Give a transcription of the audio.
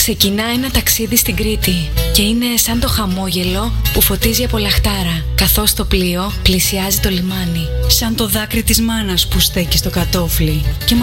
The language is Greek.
Ξεκινά ένα ταξίδι στην Κρήτη και είναι σαν το χαμόγελο που φωτίζει από λαχτάρα, καθώς το πλοίο πλησιάζει το λιμάνι. Σαν το δάκρυ της μάνας που στέκει στο κατόφλι και